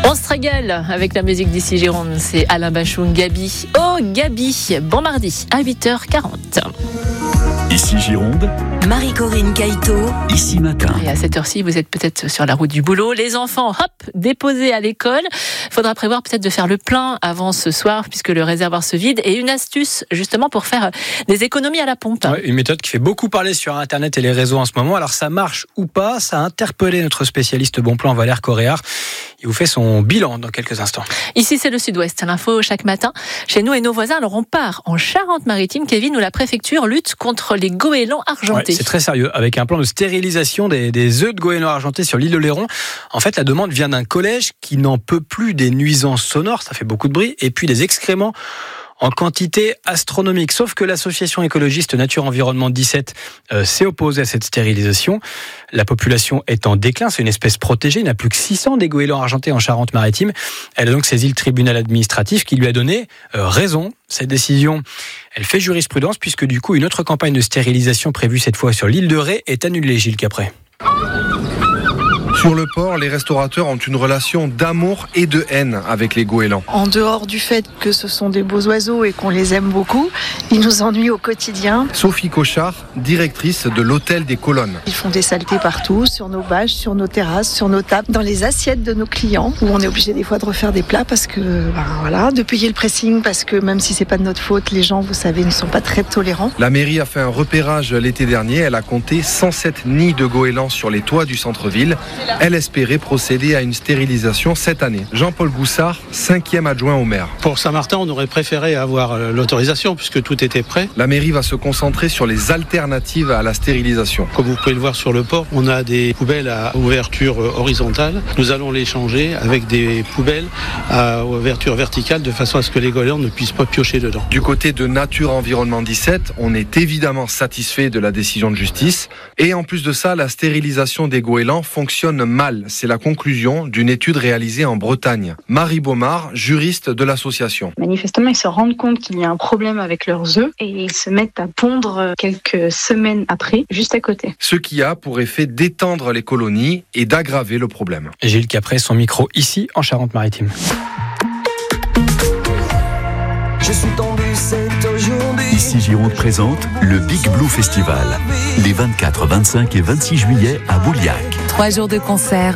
On se régale avec la musique d'ici Gironde, c'est Alain Bachung, Gabi. Oh Gabi, bon mardi à 8h40. Ici Gironde, Marie-Corinne Caïto. ici matin. Et à cette heure-ci, vous êtes peut-être sur la route du boulot. Les enfants, hop, déposés à l'école. Il faudra prévoir peut-être de faire le plein avant ce soir puisque le réservoir se vide. Et une astuce justement pour faire des économies à la pompe. Ouais, une méthode qui fait beaucoup parler sur Internet et les réseaux en ce moment. Alors ça marche ou pas, ça a interpellé notre spécialiste bon plan Valère Coréard. Il vous fait son bilan dans quelques instants. Ici, c'est le Sud-Ouest. L'info chaque matin chez nous et nos voisins. Alors on part en Charente-Maritime, Kevin, où la préfecture lutte contre les goélands argentés. Ouais, c'est très sérieux. Avec un plan de stérilisation des œufs de goélands argentés sur l'île de Léron. En fait, la demande vient d'un collège qui n'en peut plus des nuisances sonores, ça fait beaucoup de bruit, et puis des excréments en quantité astronomique. Sauf que l'association écologiste Nature Environnement 17 s'est opposée à cette stérilisation. La population est en déclin, c'est une espèce protégée. Il n'y a plus que 600 des goélands argentés en Charente-Maritime. Elle a donc saisi le tribunal administratif qui lui a donné raison. Cette décision, elle fait jurisprudence puisque du coup, une autre campagne de stérilisation prévue cette fois sur l'île de Ré est annulée, Gilles Capret. Sur le port, les restaurateurs ont une relation d'amour et de haine avec les goélands. En dehors du fait que ce sont des beaux oiseaux et qu'on les aime beaucoup, ils nous ennuient au quotidien. Sophie Cochard, directrice de l'Hôtel des Colonnes. Ils font des saletés partout, sur nos bâches, sur nos terrasses, sur nos tables, dans les assiettes de nos clients, où on est obligé des fois de refaire des plats parce que, de payer le pressing, parce que même si c'est pas de notre faute, les gens, vous savez, ne sont pas très tolérants. La mairie a fait un repérage l'été dernier. Elle a compté 107 nids de goélands sur les toits du centre-ville. Elle espérait procéder à une stérilisation cette année. Jean-Paul Goussard, 5e adjoint au maire. Pour Saint-Martin, on aurait préféré avoir l'autorisation puisque tout était prêt. La mairie va se concentrer sur les alternatives à la stérilisation. Comme vous pouvez le voir sur le port, on a des poubelles à ouverture horizontale. Nous allons les changer avec des poubelles à ouverture verticale de façon à ce que les goélands ne puissent pas piocher dedans. Du côté de Nature Environnement 17, on est évidemment satisfait de la décision de justice. Et en plus de ça, la stérilisation des goélands fonctionne mal. C'est la conclusion d'une étude réalisée en Bretagne. Marie Baumard, juriste de l'association. Manifestement, ils se rendent compte qu'il y a un problème avec leurs œufs et ils se mettent à pondre quelques semaines après, juste à côté. Ce qui a pour effet d'étendre les colonies et d'aggraver le problème. Gilles Capret, son micro ici en Charente-Maritime. Je suis tombé cette aujourd'hui. Ici Gironde présente le Big Blue Festival. Les 24, 25 et 26 juillet à Bouliac. 3 jours de concert